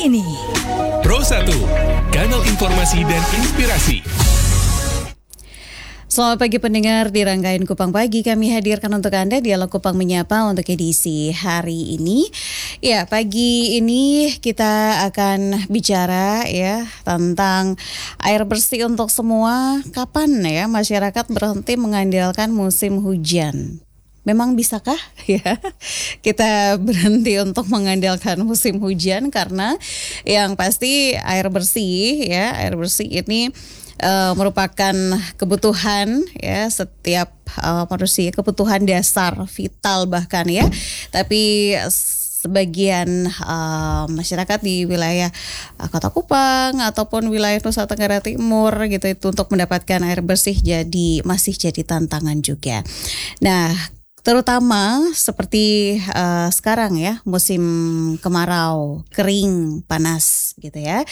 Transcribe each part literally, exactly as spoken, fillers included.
pagi ini. Pro satu, kanal informasi dan inspirasi. Selamat pagi pendengar, di rangkaian Kupang Pagi kami hadirkan untuk Anda Dialog Kupang Menyapa untuk edisi hari ini. Ya, pagi ini kita akan bicara ya tentang air bersih untuk semua. Kapan ya masyarakat berhenti mengandalkan musim hujan? Memang bisakah ya kita berhenti untuk mengandalkan musim hujan? Karena yang pasti air bersih ya, air bersih ini Uh, merupakan kebutuhan ya setiap uh, manusia, kebutuhan dasar vital bahkan ya. Tapi sebagian uh, masyarakat di wilayah uh, Kota Kupang ataupun wilayah Nusa Tenggara Timur gitu itu untuk mendapatkan air bersih jadi masih jadi tantangan juga. Nah, terutama seperti uh, sekarang ya, musim kemarau, kering, panas gitu ya.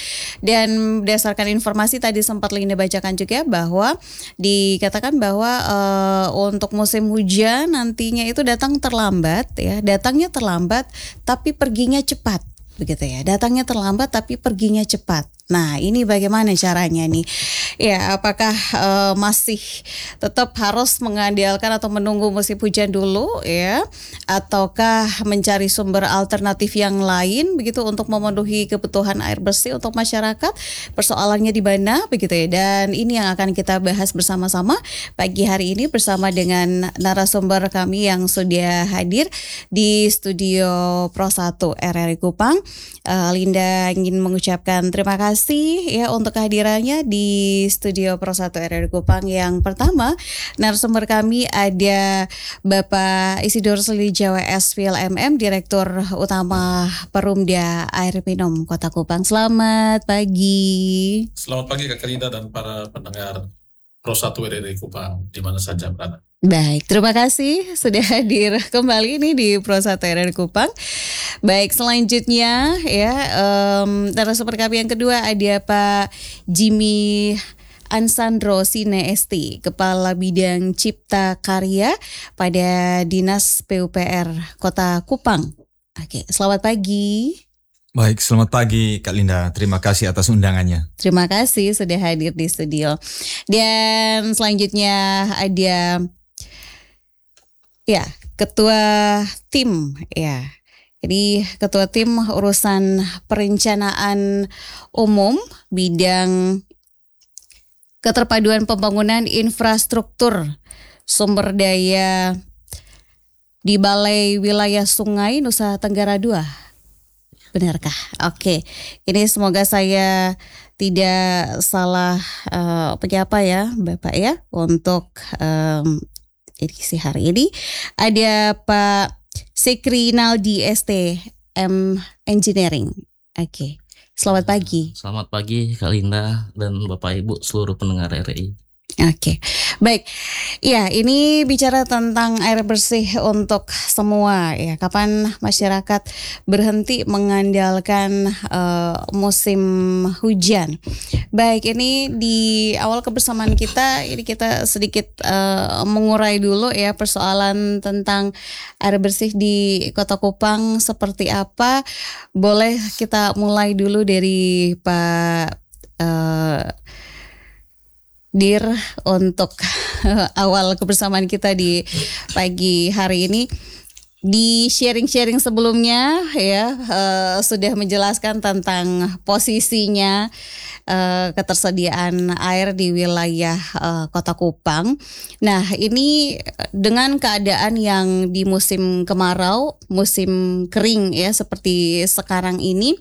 Dan berdasarkan informasi tadi sempat Linda bacakan juga bahwa dikatakan bahwa uh, untuk musim hujan nantinya itu datang terlambat ya, datangnya terlambat tapi perginya cepat begitu ya. Datangnya terlambat tapi perginya cepat. Nah, ini bagaimana caranya nih? Ya, apakah uh, masih tetap harus mengandalkan atau menunggu musim hujan dulu ya? Ataukah mencari sumber alternatif yang lain begitu untuk memenuhi kebutuhan air bersih untuk masyarakat? Persoalannya di mana begitu ya? Dan ini yang akan kita bahas bersama-sama pagi hari ini bersama dengan narasumber kami yang sudah hadir di studio Pro satu R R I Kupang. Uh, Linda ingin mengucapkan terima kasih ya untuk kehadirannya di studio Pro satu R R I Kupang. Yang pertama, narasumber kami ada Bapak Isidor Sulijawa S P L M M, Direktur Utama Perumda Air Minum Kota Kupang. Selamat pagi. Selamat pagi Kak Kalida dan para pendengar Pro satu R R I Kupang di mana saja berada. Baik, terima kasih sudah hadir kembali nih di Pro satu R R I Kupang. Baik, selanjutnya ya um, narasumber kami yang kedua ada Pak Jimmy Ansandro Sine S T, Kepala Bidang Cipta Karya pada Dinas P U P R Kota Kupang. Oke, selamat pagi. Baik, selamat pagi Kak Linda. Terima kasih atas undangannya. Terima kasih sudah hadir di studio. Dan selanjutnya ada ya ketua tim ya. Jadi ketua tim urusan perencanaan umum bidang keterpaduan pembangunan infrastruktur sumber daya di Balai Wilayah Sungai Nusa Tenggara dua. Benarkah? Oke. Ini semoga saya tidak salah uh, penyapa ya Bapak ya untuk um, edisi hari ini. Ada Pak Sekri Naldi S T M Engineering. Oke. Selamat pagi. Selamat pagi Kak Linda dan Bapak Ibu seluruh pendengar R R I. Oke, baik. Ya, ini bicara tentang air bersih untuk semua ya. Kapan masyarakat berhenti mengandalkan uh, musim hujan? Baik, ini di awal kebersamaan kita, ini kita sedikit uh, mengurai dulu ya persoalan tentang air bersih di Kota Kupang seperti apa. Boleh kita mulai dulu dari Pak uh, Dir untuk awal kebersamaan kita di pagi hari ini. Di sharing-sharing sebelumnya ya uh, sudah menjelaskan tentang posisinya uh, ketersediaan air di wilayah uh, Kota Kupang. Nah, ini dengan keadaan yang di musim kemarau, musim kering ya seperti sekarang ini.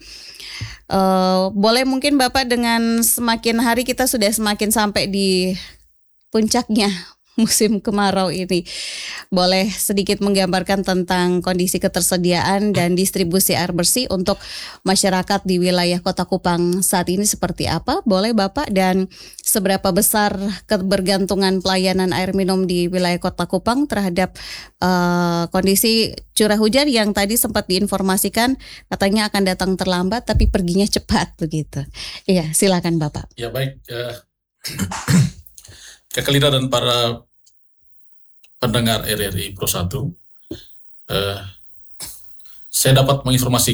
Uh, boleh mungkin Bapak dengan semakin hari kita sudah semakin sampai di puncaknya musim kemarau ini. Boleh sedikit menggambarkan tentang kondisi ketersediaan dan distribusi air bersih untuk masyarakat di wilayah Kota Kupang saat ini seperti apa? Boleh Bapak, dan seberapa besar kebergantungan pelayanan air minum di wilayah Kota Kupang terhadap uh, kondisi curah hujan yang tadi sempat diinformasikan katanya akan datang terlambat tapi perginya cepat begitu. Iya, silakan Bapak. Ya baik, uh, Kak Kalida dan para pendengar R R I Pro satu, uh, saya dapat menginformasikan